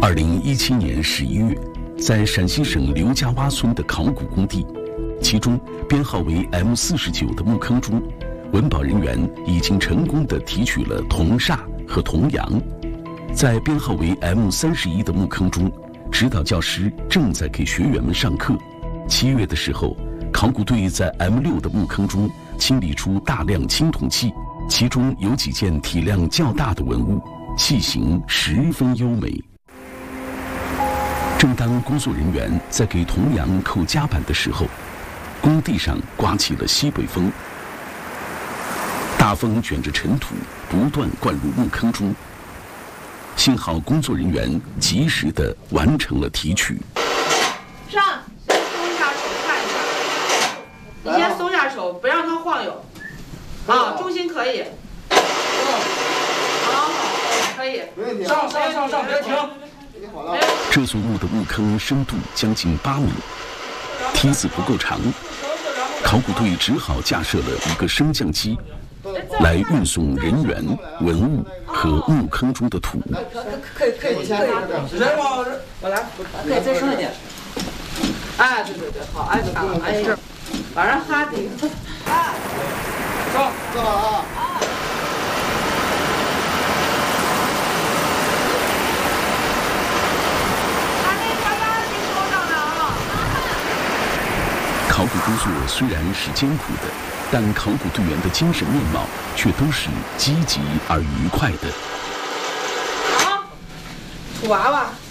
2017年11月，在陕西省刘家洼村的考古工地，其中编号为 M49的墓坑中，文保人员已经成功地提取了铜煞和铜羊。在编号为 M31的墓坑中，指导教师正在给学员们上课。7月的时候，考古队在 M6的墓坑中清理出大量青铜器，其中有几件体量较大的文物，器形十分优美。正当工作人员在给铜羊扣夹板的时候，工地上刮起了西北风，大风卷着尘土不断灌入墓坑中。幸好工作人员及时地完成了提取。 上，先松一下手，看一下。你先松下手，不让它晃悠。啊，重心可以。好，可以。 上，别停。 这座墓的墓坑深度将近8米，梯子不够长，考古队只好架设了一个升降机，来运送人员、文物和墓坑中的土。 可以， 谁吗？ 我来，可以再升一点。哎，对，好，哎，这，往上哈底。哎， 上，坐好啊。 考古工作虽然是艰苦的，但考古队员的精神面貌却都是积极而愉快的。 好，土娃娃。